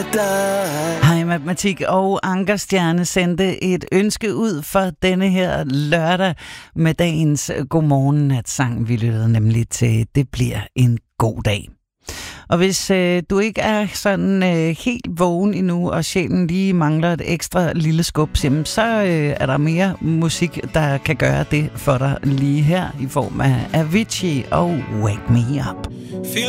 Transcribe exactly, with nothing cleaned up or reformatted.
Hej Matematik og Ankerstjerne sendte et ønske ud for denne her lørdag med dagens Godmorgen-natsang. Vi lyttede nemlig til Det bliver en god dag. Og hvis øh, du ikke er sådan øh, helt vågen endnu, og sjælen lige mangler et ekstra lille skub, jamen, så øh, er der mere musik, der kan gøre det for dig lige her, i form af Avicii og Wake Me Up. Feel